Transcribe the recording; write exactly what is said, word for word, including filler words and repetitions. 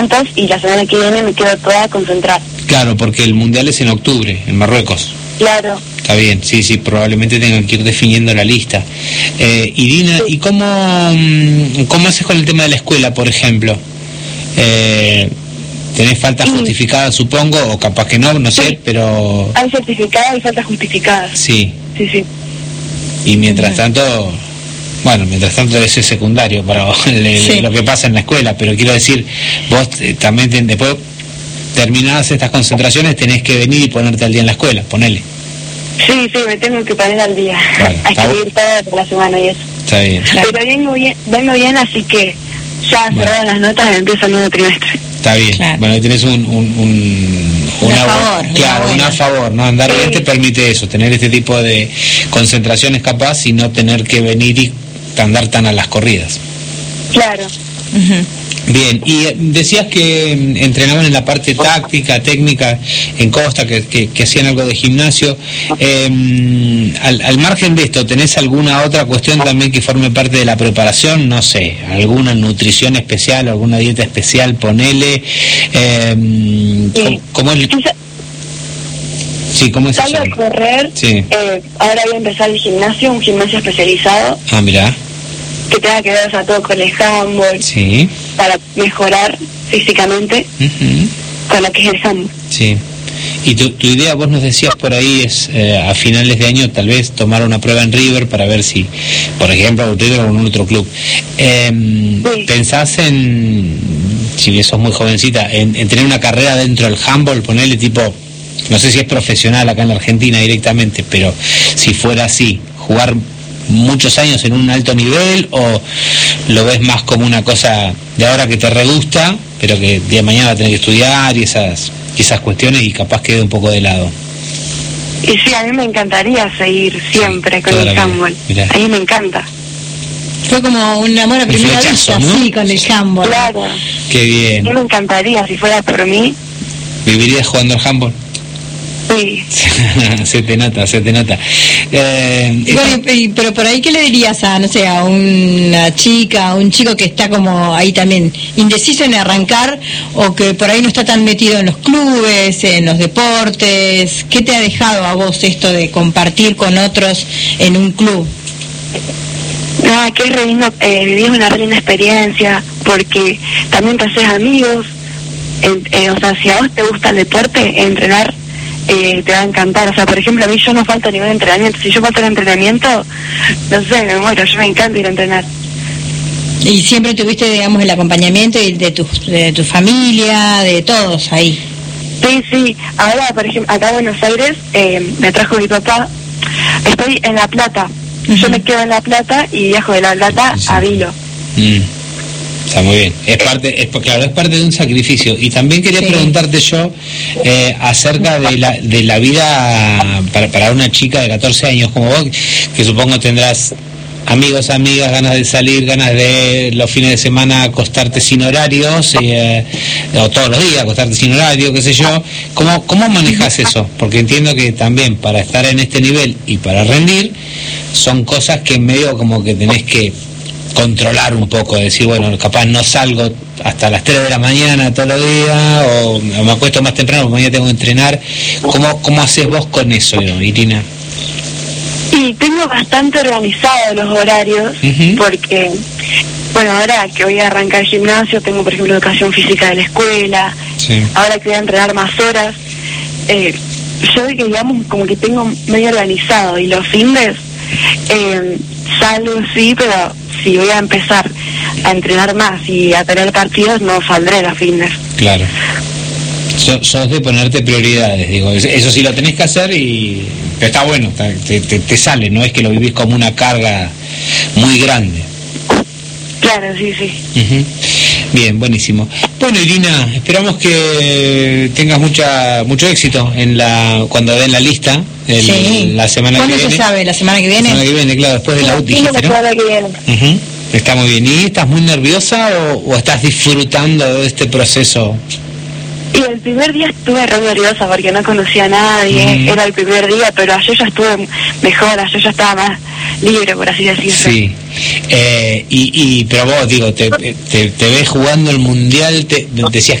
tantas y la semana que viene me quedo toda concentrada. Claro, porque el mundial es en octubre, en Marruecos. Claro. Está bien, sí, sí, probablemente tengan que ir definiendo la lista. Eh, Irina, sí. ¿Y cómo, cómo haces con el tema de la escuela, por ejemplo? Eh, ¿Tenés falta sí. justificada, supongo, o capaz que no, no sí. sé, pero... Hay certificada y falta justificada. Sí. Sí, sí. Y mientras tanto... Bueno, mientras tanto debe ser secundario para sí. lo que pasa en la escuela, pero quiero decir, vos eh, también ten, después terminadas estas concentraciones tenés que venir y ponerte al día en la escuela, ponele. Sí, sí, me tengo que poner al día, bueno, a escribir toda por la semana y eso. Está bien. Pero vengo bien, vengo bien, así que ya bueno. cerradas las notas y empiezo el nuevo trimestre. Está bien, claro. Bueno, tenés un, un, un una, una favor, claro, una una a favor, ¿no? Andar sí. bien te permite eso, tener este tipo de concentraciones capaz y no tener que venir y andar tan a las corridas. Claro. Uh-huh. Bien, y decías que entrenaban en la parte táctica, técnica, en Costa, que, que, que hacían algo de gimnasio. Eh, al, al margen de esto, ¿tenés alguna otra cuestión también que forme parte de la preparación? No sé, alguna nutrición especial, alguna dieta especial, ponele. Eh, sí. ¿Cómo es? Sí, ¿cómo es eso? Salgo a correr, sí. eh, ahora voy a empezar el gimnasio, un gimnasio especializado. Ah, mirá. Que tenga que ver, o sea, todo con el handball. Sí. Para mejorar físicamente uh-huh. con lo que es el handball. Sí. Y tu, tu idea, vos nos decías por ahí, es eh, a finales de año tal vez tomar una prueba en River para ver si, por ejemplo, River o en otro club. Eh, sí. ¿Pensás en, si sos muy jovencita, en, en tener una carrera dentro del handball, ponerle tipo, no sé si es profesional acá en la Argentina directamente, pero si fuera así, jugar muchos años en un alto nivel, o lo ves más como una cosa de ahora que te re gusta, pero que día de mañana va a tener que estudiar y esas, y esas cuestiones y capaz quede un poco de lado? Y sí, a mí me encantaría seguir siempre sí, con el handball. A mí me encanta. Fue como un amor a primera vista, ¿no? Sí, con el handball. Claro. Qué bien. A mí me encantaría, si fuera por mí. ¿Vivirías jugando al handball? Sí. se te nota, se te nota. Eh, bueno, y, pero por ahí, ¿qué le dirías a, no sé, a una chica, a un chico que está como ahí también indeciso en arrancar, o que por ahí no está tan metido en los clubes, en los deportes? ¿Qué te ha dejado a vos esto de compartir con otros en un club? Nada, que es re lindo, eh, vivir una re linda experiencia, porque también te haces amigos. En, eh, o sea, si a vos te gusta el deporte, entrenar Eh, te va a encantar. O sea, por ejemplo, a mí yo no falta ningún entrenamiento. Si yo falto el entrenamiento, no sé, me muero. Yo me encanta ir a entrenar. Y siempre tuviste, digamos, el acompañamiento de tu, de tu familia, de todos ahí. Sí, sí. Ahora, por ejemplo, acá en Buenos Aires, eh, me trajo mi papá. Estoy en La Plata. Uh-huh. Yo me quedo en La Plata y viajo de La Plata sí. a Vilo. Mm. Está muy bien, es parte, es, claro, es parte de un sacrificio. Y también quería sí. preguntarte yo eh, acerca de la de la vida para, para una chica de catorce años como vos, que supongo tendrás amigos, amigas, ganas de salir, ganas de los fines de semana acostarte sin horarios, eh, o todos los días acostarte sin horario, qué sé yo. ¿Cómo, cómo manejas eso? Porque entiendo que también para estar en este nivel y para rendir, son cosas que medio como que tenés que controlar un poco, decir, bueno, capaz no salgo hasta las tres de la mañana todos los días, o me acuesto más temprano porque mañana tengo que entrenar. ¿Cómo, cómo haces vos con eso, Irina? Sí, tengo bastante organizados los horarios, uh-huh. porque, bueno, ahora que voy a arrancar el gimnasio, tengo, por ejemplo, educación física de la escuela, sí. ahora que voy a entrenar más horas, eh, yo que digamos como que tengo medio organizado, y los fines eh, salgo, sí, pero si voy a empezar a entrenar más y a tener partidos, no saldré los fines. Claro. So, sos de ponerte prioridades, digo, eso sí lo tenés que hacer, y pero está bueno, te, te, te sale, no es que lo vivís como una carga muy grande. Claro, sí, sí. Uh-huh. Bien, buenísimo. Bueno, Irina, esperamos que tengas mucha mucho éxito en la cuando den la lista el, sí. la semana que viene. ¿Cuándo se sabe? ¿La semana que viene? La semana que viene, claro, después de la U T I, ¿no? La semana que viene. Uh-huh. Está muy bien. ¿Y estás muy nerviosa o, o estás disfrutando de este proceso? Y el primer día estuve re nerviosa porque no conocía a nadie, mm. era el primer día, pero ayer ya estuve mejor, ayer ya estaba más libre, por así decirlo. Sí, eh, y, y pero vos, digo, te, te, te ves jugando el Mundial, te, decías